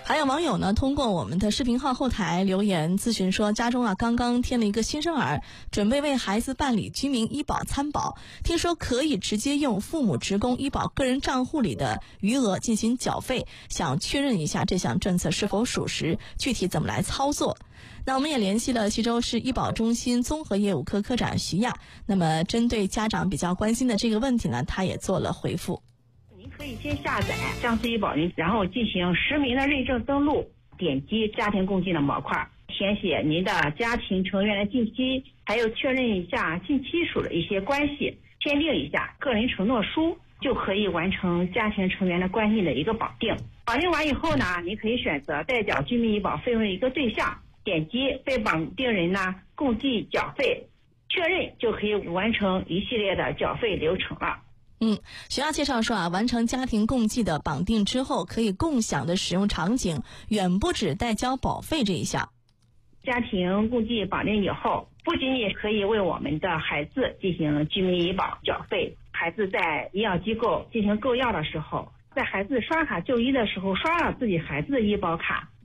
还有网友呢，通过我们的视频号后台留言咨询说，家中刚刚添了一个新生儿，准备为孩子办理居民医保参保，听说可以直接用父母职工医保个人账户里的余额进行缴费，想确认一下这项政策是否属实，具体怎么来操作。那我们也联系了徐州市医保中心综合业务科科长徐亚，那么针对家长比较关心的这个问题呢，他也做了回复。 您可以先下载江苏医保云，然后进行实名的认证登录，点击家庭共济的模块，填写您的家庭成员的近期，还有确认一下近亲属的一些关系，签订一下个人承诺书，就可以完成家庭成员的关系的一个绑定。绑定完以后呢，您可以选择代缴居民医保费用的一个对象，点击被绑定人呢共计缴费，确认就可以完成一系列的缴费流程了。 徐亚介绍说完成家庭共济的绑定之后，可以共享的使用场景远不止代交保费这一项。 家庭共济绑定以后，不仅仅可以为我们的孩子进行居民医保缴费，孩子在医药机构进行购药的时候，在孩子刷卡就医的时候刷了自己孩子的医保卡，